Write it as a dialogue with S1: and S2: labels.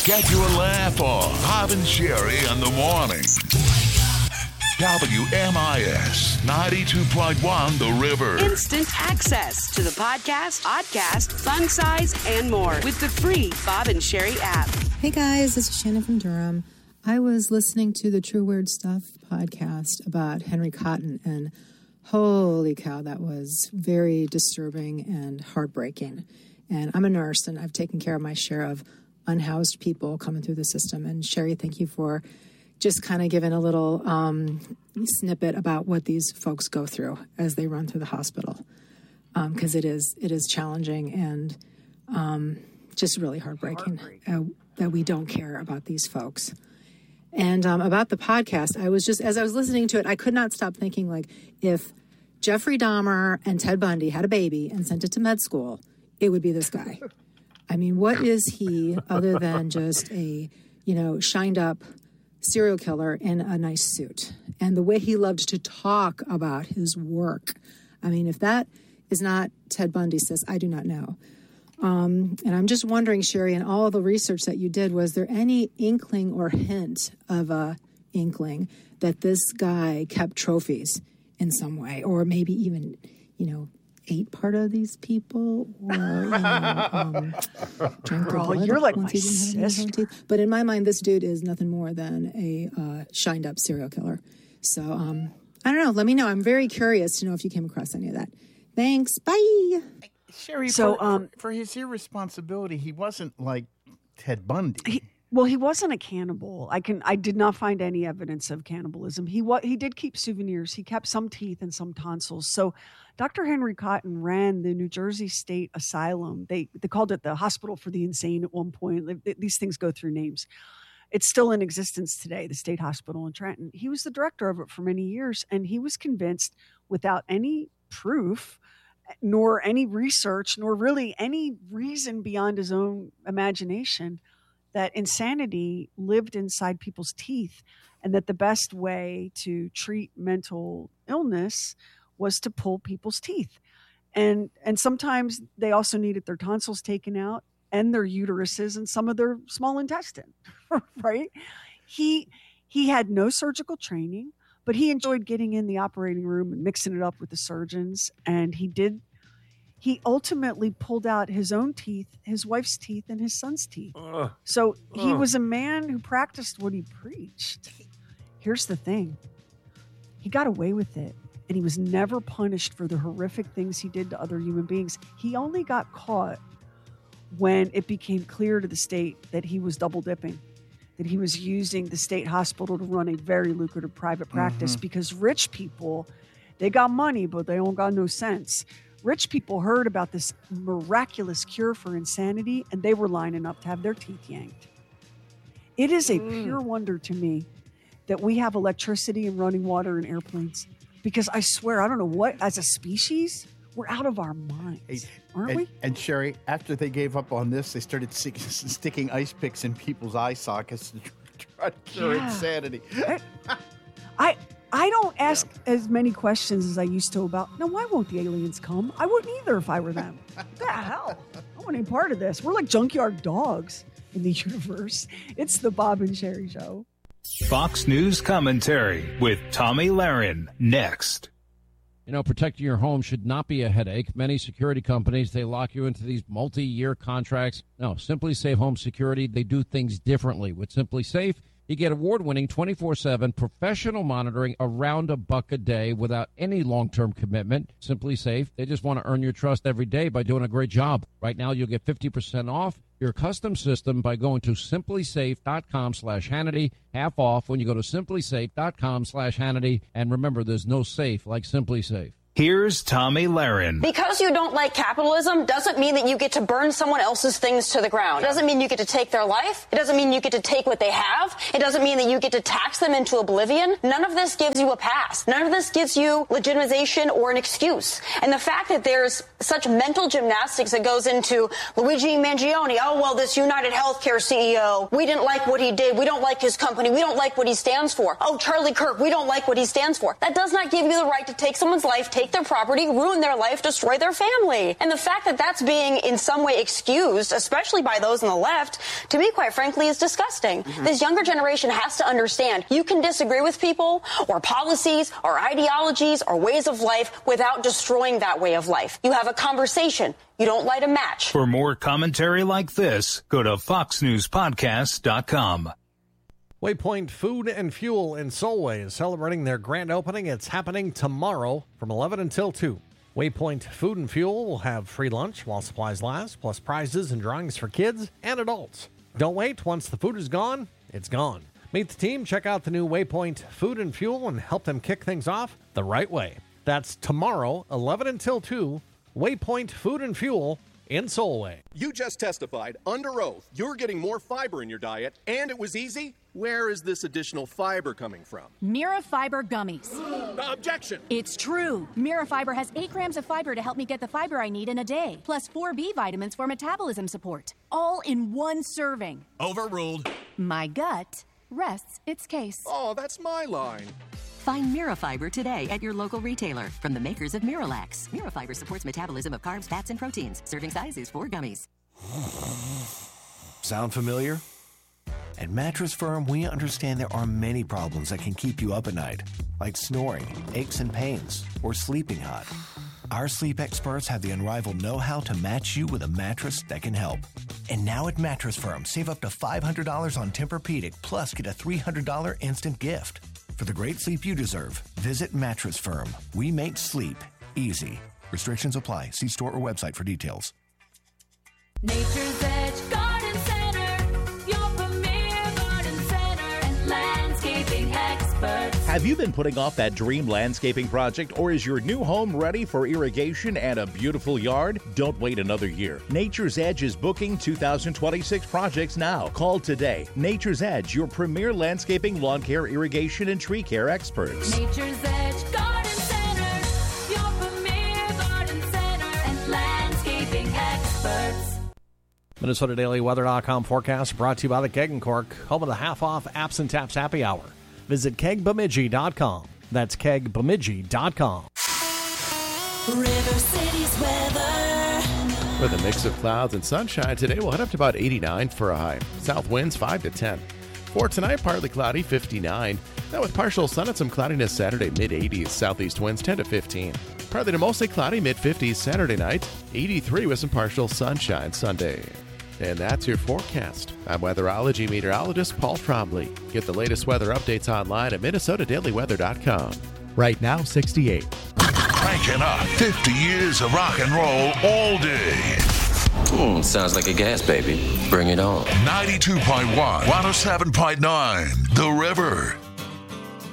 S1: Get your laugh on. Bob and Sherry in the morning. WMIS 92.1 The River.
S2: Instant access to the podcast, podcast, fun size, and more with the free Bob and Sherry app.
S3: Hey guys, this is Shannon from Durham. I was listening to the True Weird Stuff podcast about Henry Cotton, and holy cow, that was very disturbing and heartbreaking. And I'm a nurse, and I've taken care of my share of unhoused people coming through the system. And Sherry, thank you for just kind of giving a little snippet about what these folks go through as they run through the hospital, because it is challenging and just really heartbreaking that we don't care about these folks. And about the podcast, I was just, as I was listening to it, I could not stop thinking, like, if Jeffrey Dahmer and Ted Bundy had a baby and sent it to med school, it would be this guy. I mean, what is he other than just a, shined up serial killer in a nice suit? And the way he loved to talk about his work. I mean, if that is not Ted Bundy, sis, I do not know. And I'm just wondering, Sherry, in all the research that you did, was there any inkling or hint of a inkling that this guy kept trophies in some way, or maybe even, ate part of these people, or drank their blood?
S4: You're like my sister.
S3: But in my mind, this dude is nothing more than a shined up serial killer. So I don't know. Let me know. I'm very curious to know if you came across any of that. Thanks. Bye.
S5: Sherry,
S4: So,
S5: for his irresponsibility, he wasn't like Ted Bundy.
S4: He wasn't a cannibal. I did not find any evidence of cannibalism. He did keep souvenirs. He kept some teeth and some tonsils. So Dr. Henry Cotton ran the New Jersey State Asylum. They called it the Hospital for the Insane at one point. These things go through names. It's still in existence today, the State Hospital in Trenton. He was the director of it for many years, and he was convinced, without any proof, nor any research, nor really any reason beyond his own imagination, that insanity lived inside people's teeth, and that the best way to treat mental illness was to pull people's teeth. And sometimes they also needed their tonsils taken out and their uteruses and some of their small intestine, right? He had no surgical training, but he enjoyed getting in the operating room and mixing it up with the surgeons. And he ultimately pulled out his own teeth, his wife's teeth, and his son's teeth. So he was a man who practiced what he preached. Here's the thing. He got away with it, and he was never punished for the horrific things he did to other human beings. He only got caught when it became clear to the state that he was double dipping, that he was using the state hospital to run a very lucrative private practice, because rich people, they got money, but they don't got no sense. Rich people heard about this miraculous cure for insanity, and they were lining up to have their teeth yanked. It is a pure wonder to me that we have electricity and running water in airplanes, because I swear, I don't know what, as a species, we're out of our minds, aren't we?
S5: And Sherry, after they gave up on this, they started sticking ice picks in people's eye sockets to try to cure insanity.
S4: I don't ask as many questions as I used to about, now, why won't the aliens come? I wouldn't either if I were them. What the hell? I want any part of this. We're like junkyard dogs in the universe. It's the Bob and Sherry Show.
S6: Fox News Commentary with Tommy Lahren next.
S7: Protecting your home should not be a headache. Many security companies, they lock you into these multi-year contracts. No, Simply Safe Home Security, they do things differently. With Simply Safe, you get award-winning 24/7 professional monitoring around $1 a day without any long-term commitment. Simply Safe, they just want to earn your trust every day by doing a great job. Right now, you'll get 50% off your custom system by going to simplysafe.com/Hannity. Half off when you go to simplysafe.com/Hannity. And remember, there's no safe like Simply Safe.
S6: Here's Tommy Lahren.
S8: Because you don't like capitalism doesn't mean that you get to burn someone else's things to the ground. It doesn't mean you get to take their life. It doesn't mean you get to take what they have. It doesn't mean that you get to tax them into oblivion. None of this gives you a pass. None of this gives you legitimization or an excuse. And the fact that there's such mental gymnastics that goes into Luigi Mangione, oh, well, this United Healthcare CEO, we didn't like what he did. We don't like his company. We don't like what he stands for. Oh, Charlie Kirk, we don't like what he stands for. That does not give you the right to take someone's life, take take their property, ruin their life, destroy their family. And the fact that that's being in some way excused, especially by those on the left, to me, quite frankly, is disgusting. This younger generation has to understand you can disagree with people or policies or ideologies or ways of life without destroying that way of life. You have a conversation. You don't light a match.
S6: For more commentary like this, go to foxnewspodcast.com.
S9: Waypoint Food and Fuel in Solway is celebrating their grand opening. It's happening tomorrow from 11 until 2. Waypoint Food and Fuel will have free lunch while supplies last, plus prizes and drawings for kids and adults. Don't wait. Once the food is gone, it's gone. Meet the team, check out the new Waypoint Food and Fuel, and help them kick things off the right way. That's tomorrow, 11 until 2, Waypoint Food and Fuel in Solway.
S10: You just testified under oath you're getting more fiber in your diet, and it was easy. Where is this additional fiber coming from?
S11: Mirafiber gummies.
S10: Objection!
S11: It's true. Mirafiber has 8 grams of fiber to help me get the fiber I need in a day, plus 4 B vitamins for metabolism support, all in one serving.
S10: Overruled.
S11: My gut rests its case.
S10: Oh, that's my line.
S12: Find Mirafiber today at your local retailer from the makers of Miralax. Mirafiber supports metabolism of carbs, fats, and proteins. Serving size is 4 gummies.
S13: Sound familiar? At Mattress Firm, we understand there are many problems that can keep you up at night, like snoring, aches and pains, or sleeping hot. Our sleep experts have the unrivaled know-how to match you with a mattress that can help. And now at Mattress Firm, save up to $500 on Tempur-Pedic, plus get a $300 instant gift. For the great sleep you deserve, visit Mattress Firm. We make sleep easy. Restrictions apply. See store or website for details.
S14: Nature's Edge Garden Center, your premier garden center and landscaping experts.
S15: Have you been putting off that dream landscaping project, or is your new home ready for irrigation and a beautiful yard? Don't wait another year. Nature's Edge is booking 2026 projects now. Call today. Nature's Edge, your premier landscaping, lawn care, irrigation, and tree care experts.
S14: Nature's Edge Garden Center, your premier garden center and landscaping experts.
S9: MinnesotaDailyWeather.com forecast brought to you by the Keg & Cork, home of the half-off Apps and Taps Happy Hour. Visit kegbemidji.com. That's kegbemidji.com.
S14: River City's weather.
S16: With a mix of clouds and sunshine, today we'll head up to about 89 for a high. South winds 5 to 10. For tonight, partly cloudy, 59. Now with partial sun and some cloudiness Saturday, mid-80s. Southeast winds 10 to 15. Partly to mostly cloudy, mid-50s Saturday night. 83 with some partial sunshine Sunday. And that's your forecast. I'm weatherology meteorologist Paul Trombley. Get the latest weather updates online at MinnesotaDailyWeather.com. Right now, 68.
S1: Cranking up 50 years of rock and roll all day.
S17: Sounds like a gas baby. Bring it on.
S1: 92.1, 107.9, The River.